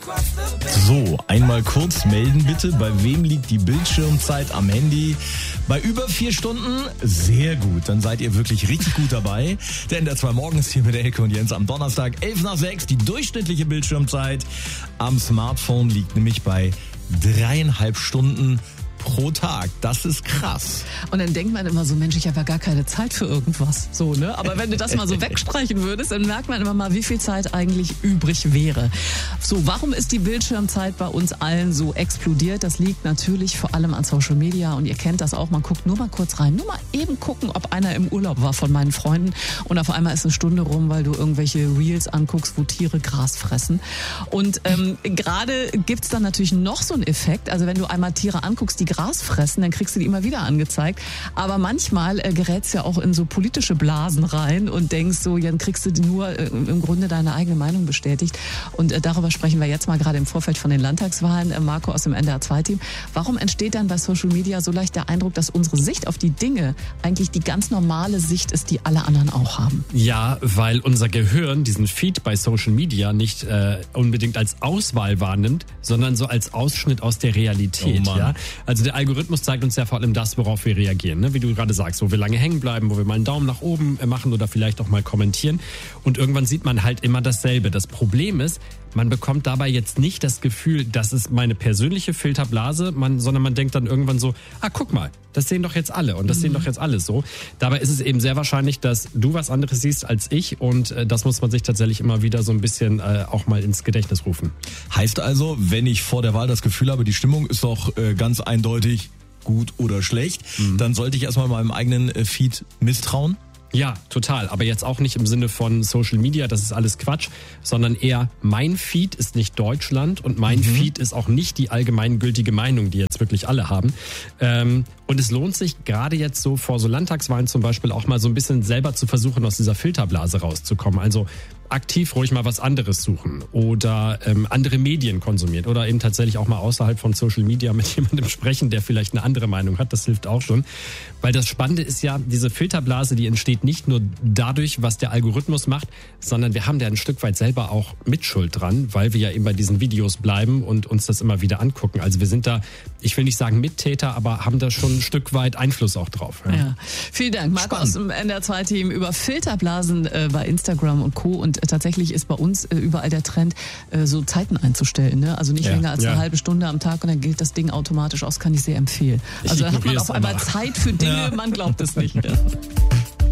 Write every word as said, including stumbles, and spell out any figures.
So, einmal kurz melden bitte, bei wem liegt die Bildschirmzeit am Handy? Bei über vier Stunden? Sehr gut, dann seid ihr wirklich richtig gut dabei. Denn der zwei morgens hier mit Elke und Jens am Donnerstag, elf nach sechs, die durchschnittliche Bildschirmzeit am Smartphone liegt nämlich bei dreieinhalb Stunden pro Tag. Das ist krass. Und dann denkt man immer so, Mensch, ich habe ja gar keine Zeit für irgendwas. So, ne? Aber wenn du das mal so wegstreichen würdest, dann merkt man immer mal, wie viel Zeit eigentlich übrig wäre. So, warum ist die Bildschirmzeit bei uns allen so explodiert? Das liegt natürlich vor allem an Social Media und ihr kennt das auch. Man guckt nur mal kurz rein, nur mal eben gucken, ob einer im Urlaub war von meinen Freunden und auf einmal ist eine Stunde rum, weil du irgendwelche Reels anguckst, wo Tiere Gras fressen. Und ähm, gerade gibt's dann natürlich noch so einen Effekt. Also wenn du einmal Tiere anguckst, die Gras fressen, dann kriegst du die immer wieder angezeigt. Aber manchmal äh, gerätst ja auch in so politische Blasen rein und denkst so, ja, dann kriegst du nur äh, im Grunde deine eigene Meinung bestätigt. Und äh, darüber sprechen wir jetzt mal gerade im Vorfeld von den Landtagswahlen. Äh, Marco aus dem N D R zwei Team. Warum entsteht dann bei Social Media so leicht der Eindruck, dass unsere Sicht auf die Dinge eigentlich die ganz normale Sicht ist, die alle anderen auch haben? Ja, weil unser Gehirn diesen Feed bei Social Media nicht äh, unbedingt als Auswahl wahrnimmt, sondern so als Ausschnitt aus der Realität. Oh ja? Also der Algorithmus zeigt uns ja vor allem das, worauf wir reagieren. Ne? Wie du gerade sagst, wo wir lange hängen bleiben, wo wir mal einen Daumen nach oben machen oder vielleicht auch mal kommentieren. Und irgendwann sieht man halt immer dasselbe. Das Problem ist, man bekommt dabei jetzt nicht das Gefühl, das ist meine persönliche Filterblase, man, sondern man denkt dann irgendwann so, ah, guck mal, das sehen doch jetzt alle und das mhm. sehen doch jetzt alle so. Dabei ist es eben sehr wahrscheinlich, dass du was anderes siehst als ich und äh, das muss man sich tatsächlich immer wieder so ein bisschen äh, auch mal ins Gedächtnis rufen. Heißt also, wenn ich vor der Wahl das Gefühl habe, die Stimmung ist doch äh, ganz eindeutig gut oder schlecht, mhm. dann sollte ich erstmal meinem eigenen äh, Feed misstrauen? Ja, total. Aber jetzt auch nicht im Sinne von Social Media, das ist alles Quatsch, sondern eher mein Feed ist nicht Deutschland und mein mhm. Feed ist auch nicht die allgemeingültige Meinung, die jetzt wirklich alle haben. Ähm, und es lohnt sich gerade jetzt so vor so Landtagswahlen zum Beispiel auch mal so ein bisschen selber zu versuchen, aus dieser Filterblase rauszukommen. Also aktiv ruhig mal was anderes suchen oder ähm, andere Medien konsumieren oder eben tatsächlich auch mal außerhalb von Social Media mit jemandem sprechen, der vielleicht eine andere Meinung hat. Das hilft auch schon. Weil das Spannende ist ja, diese Filterblase, die entsteht nicht nur dadurch, was der Algorithmus macht, sondern wir haben da ein Stück weit selber auch Mitschuld dran, weil wir ja eben bei diesen Videos bleiben und uns das immer wieder angucken. Also wir sind da, ich will nicht sagen Mittäter, aber haben da schon ein Stück weit Einfluss auch drauf. Ja. Ja. Vielen Dank, Marco aus dem N D R zwei Team über Filterblasen äh, bei Instagram und Co. Und äh, tatsächlich ist bei uns äh, überall der Trend, äh, so Zeiten einzustellen. Ne? Also nicht ja. länger als ja. eine halbe Stunde am Tag und dann gilt das Ding automatisch aus, kann ich sehr empfehlen. Also da hat man auf einmal Zeit für Dinge, ja. man glaubt es nicht. Ja.